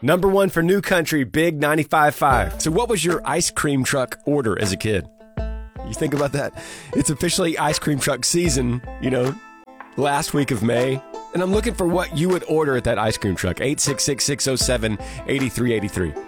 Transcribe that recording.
Number one for New Country, Big 95.5. So what was your ice cream truck order as a kid? You think about that? It's officially ice cream truck season, last week of May. And I'm looking for what you would order at that ice cream truck. 866-607-8383.